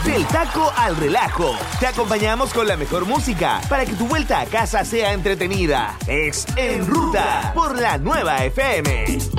Del taco al relajo. Te acompañamos con la mejor música para que tu vuelta a casa sea entretenida. Es En Ruta por la Nueva FM.